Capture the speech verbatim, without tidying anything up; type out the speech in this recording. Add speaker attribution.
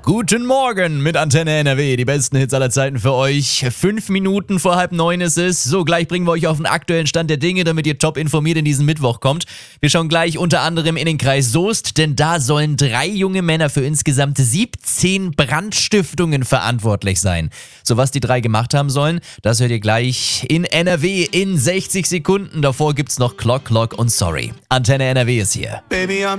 Speaker 1: Guten Morgen mit Antenne N R W, die besten Hits aller Zeiten für euch. Fünf Minuten vor halb neun ist es. So, gleich bringen wir euch auf den aktuellen Stand der Dinge, damit ihr top informiert in diesen Mittwoch kommt. Wir schauen gleich unter anderem in den Kreis Soest, denn da sollen drei junge Männer für insgesamt siebzehn Brandstiftungen verantwortlich sein. So, was die drei gemacht haben sollen, das hört ihr gleich in N R W in sechzig Sekunden. Davor gibt's noch Clock, Clock und Sorry. Antenne N R W ist hier.
Speaker 2: Baby, I'm